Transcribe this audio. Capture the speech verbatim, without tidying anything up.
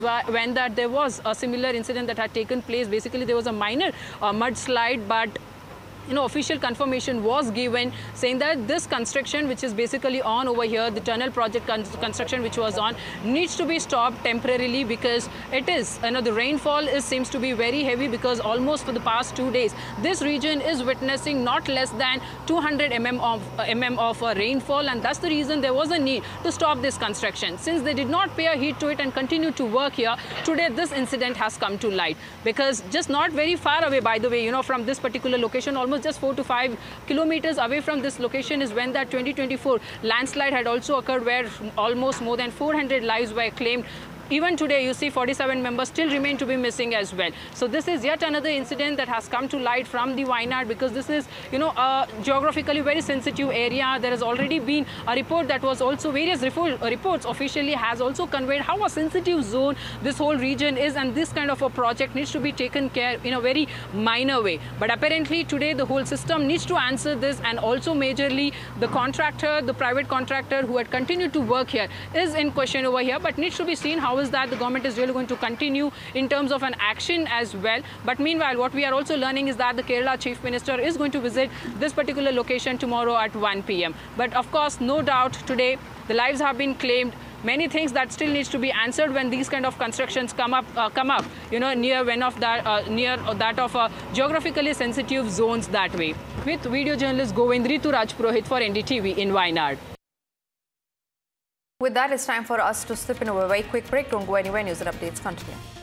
when that there was a similar incident that had taken place. Basically, there was a minor uh, mudslide, but you know, official confirmation was given saying that this construction, which is basically on over here, the tunnel project con construction which was on, needs to be stopped temporarily because it is, you know, the rainfall is seems to be very heavy, because almost for the past two days, this region is witnessing not less than two hundred millimeters of, uh, mm of uh, rainfall, and that's the reason there was a need to stop this construction. Since they did not pay a heed to it and continue to work here, today this incident has come to light, because just not very far away, by the way, you know, from this particular location, almost just four to five kilometers away from this location is when that twenty twenty-four landslide had also occurred, where almost more than four hundred lives were claimed. Even today, you see forty-seven members still remain to be missing as well. So this is yet another incident that has come to light from the Wayanad, because this is, you know, a geographically very sensitive area. There has already been a report that was also various reports officially has also conveyed how a sensitive zone this whole region is, and this kind of a project needs to be taken care in a very minor way. But apparently today the whole system needs to answer this, and also majorly the contractor, the private contractor who had continued to work here is in question over here, but needs to be seen how is that the government is really going to continue in terms of an action as well. But meanwhile, what we are also learning is that the Kerala Chief Minister is going to visit this particular location tomorrow at one P M But of course, no doubt today the lives have been claimed. Many things that still needs to be answered when these kind of constructions come up, uh, come up, you know, near one of that, uh, near that of uh, geographically sensitive zones that way. With video journalist Govind Ritu Rajpurohit for N D T V in Wayanad. With that, it's time for us to slip in a very quick break. Don't go anywhere. News and updates continue.